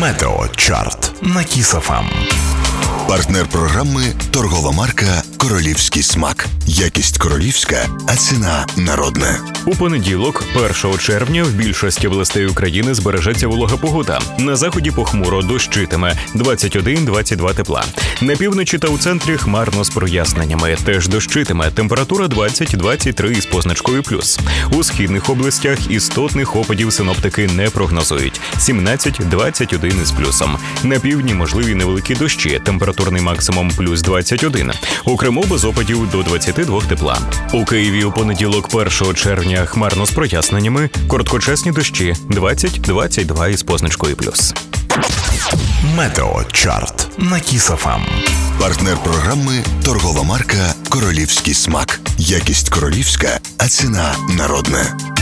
Метеочарт на Кіс ФМ. Партнер програми – торгова марка «Королівський смак». Якість королівська, а ціна народна. У понеділок, 1 червня, в більшості областей України збережеться волога погода. На заході похмуро, дощитиме, 21-22 тепла. На півночі та у центрі хмарно з проясненнями, теж дощитиме, температура 20-23 із позначкою плюс. У східних областях істотних опадів синоптики не прогнозують, 17-21 із плюсом. На півдні можливі невеликі дощі, температурний максимум плюс 21. У Криму без опадів до 22 тепла. У Києві у понеділок, 1 червня, хмарно з проясненнями, короткочасні дощі, 20-22 із позначкою плюс. Метеочарт на Кіс ФМ. Партнер програми – торгова марка «Королівський смак». Якість королівська, а ціна народна.